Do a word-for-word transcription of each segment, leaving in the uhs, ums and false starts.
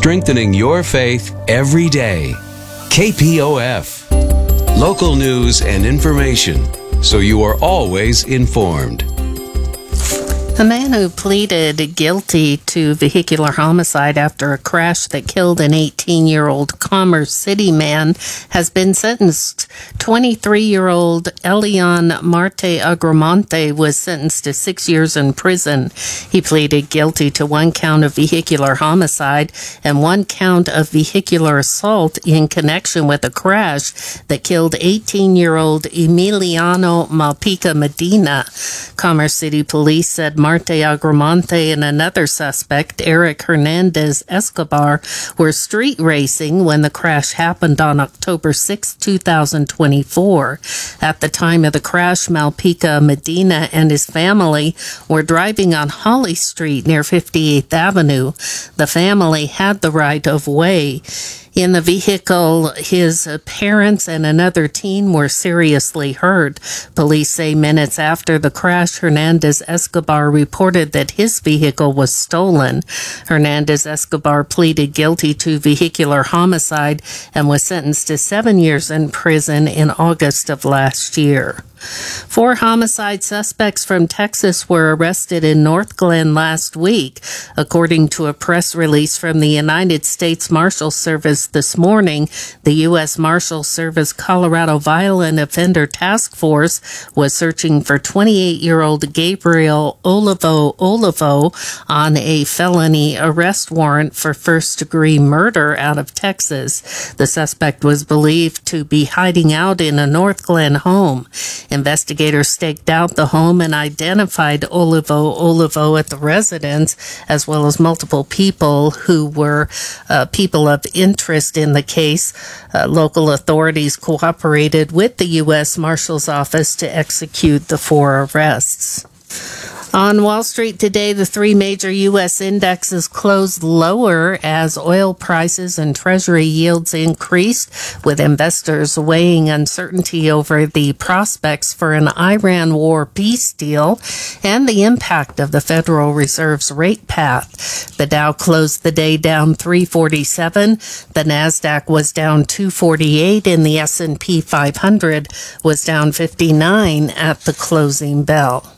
strengthening your faith every day. K P O F. Local news and information, so you are always informed. A man who pleaded guilty to vehicular homicide after a crash that killed an eighteen-year-old Commerce City man has been sentenced. twenty-three-year-old Elian Marte Agramonte was sentenced to six years in prison. He pleaded guilty to one count of vehicular homicide and one count of vehicular assault in connection with a crash that killed eighteen-year-old Emiliano Malpica Medina. Commerce City Police said Marte Agramonte and another suspect, Eric Hernandez Escobar, were street racing when the crash happened on October sixth, twenty twenty-four. At the time of the crash, Malpica Medina and his family were driving on Holly Street near fifty-eighth Avenue. The family had the right of way. In the vehicle, his parents and another teen were seriously hurt. Police say minutes after the crash, Hernandez Escobar reported that his vehicle was stolen. Hernandez Escobar pleaded guilty to vehicular homicide and was sentenced to seven years in prison in August of last year. Four homicide suspects from Texas were arrested in North Glen last week. According to a press release from the United States Marshal Service this morning, the U S Marshal Service Colorado Violent Offender Task Force was searching for twenty-eight-year-old Gabriel Olivo Olivo on a felony arrest warrant for first-degree murder out of Texas. The suspect was believed to be hiding out in a North Glen home. Investigators staked out the home and identified Olivo Olivo at the residence, as well as multiple people who were uh, people of interest in the case. Uh, local authorities cooperated with the U S Marshal's Office to execute the four arrests. On Wall Street today, the three major U S indexes closed lower as oil prices and Treasury yields increased, with investors weighing uncertainty over the prospects for an Iran war peace deal and the impact of the Federal Reserve's rate path. The Dow closed the day down three forty-seven, the Nasdaq was down two forty-eight, and the S and P five hundred was down fifty-nine at the closing bell.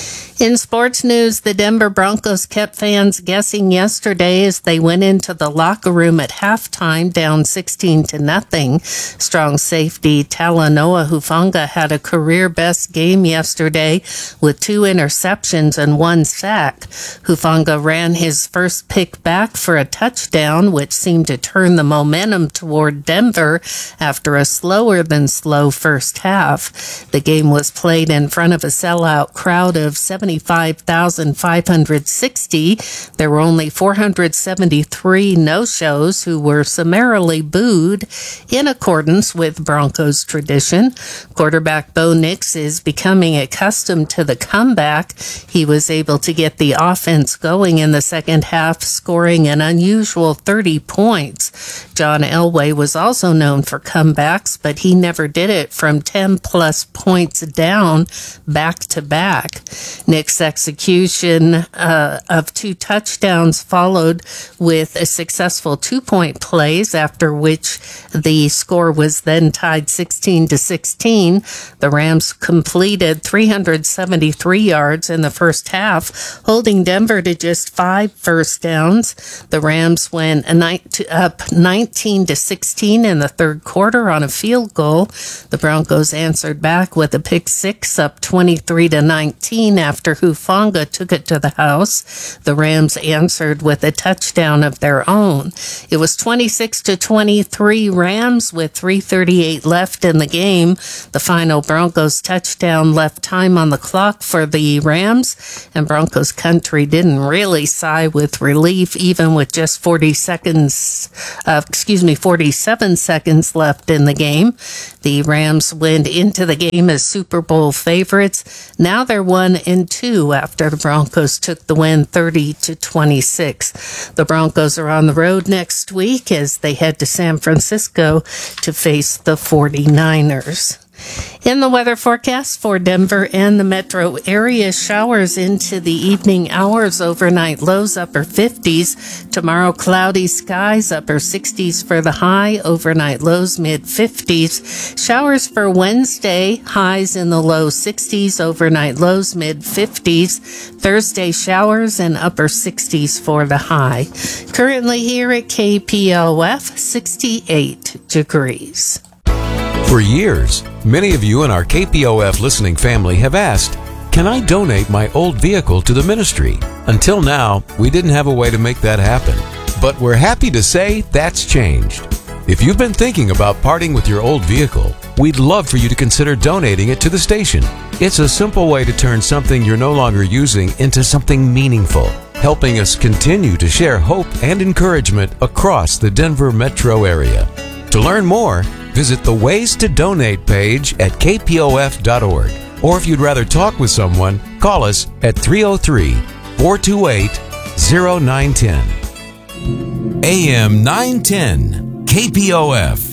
In sports news, the Denver Broncos kept fans guessing yesterday as they went into the locker room at halftime down sixteen to nothing. Strong safety Talanoa Hufanga had a career-best game yesterday with two interceptions and one sack. Hufanga ran his first pick back for a touchdown, which seemed to turn the momentum toward Denver after a slower-than-slow first half. The game was played in front of a sellout crowd of seventy-five thousand five hundred sixty. There were only four hundred seventy-three no-shows who were summarily booed in accordance with Broncos tradition. Quarterback Bo Nix is becoming accustomed to the comeback. He was able to get the offense going in the second half, scoring an unusual thirty points. John Elway was also known for comebacks, but he never did it from ten plus points down back to back. Nick's execution uh, of two touchdowns followed with a successful two-point plays, after which the score was then tied sixteen to sixteen. The Rams completed three hundred seventy-three yards in the first half, holding Denver to just five first downs. The Rams went up nineteen to sixteen in the third quarter on a field goal. The Broncos answered back with a pick six, up twenty-three to nineteen after Hufanga took it to the house. The Rams answered with a touchdown of their own. It was twenty-six to twenty-three Rams with three thirty-eight left in the game. The final Broncos touchdown left time on the clock for the Rams, and Broncos country didn't really sigh with relief, even with just forty seconds, uh, excuse me, forty-seven seconds left in the game. The Rams went into the game as Super Bowl favorites. Now they're one and two after the Broncos took the win thirty to twenty-six. The Broncos are on the road next week as they head to San Francisco to face the forty-niners. In the weather forecast for Denver and the metro area, showers into the evening hours, overnight lows upper fifties. Tomorrow, cloudy skies, upper sixties for the high, overnight lows mid fifties. Showers for Wednesday, highs in the low sixties, overnight lows mid fifties. Thursday, showers and upper sixties for the high. Currently here at K P O F, sixty-eight degrees. For years, many of you in our K P O F listening family have asked, can I donate my old vehicle to the ministry? Until now, we didn't have a way to make that happen. But we're happy to say that's changed. If you've been thinking about parting with your old vehicle, we'd love for you to consider donating it to the station. It's a simple way to turn something you're no longer using into something meaningful, helping us continue to share hope and encouragement across the Denver metro area. To learn more, visit the Ways to Donate page at k p o f dot org. Or if you'd rather talk with someone, call us at three oh three, four two eight, oh nine one oh. A M nine ten, K P O F.